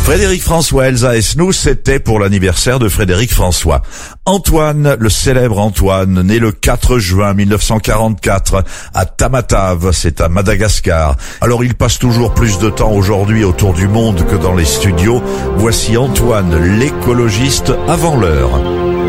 Frédéric François, Elsa et Snous, c'était pour l'anniversaire de Frédéric François. Antoine, le célèbre Antoine, né le 4 juin 1944 à Tamatave, c'est à Madagascar. Alors il passe toujours plus de temps aujourd'hui autour du monde que dans les studios. Voici Antoine, l'écologiste avant l'heure.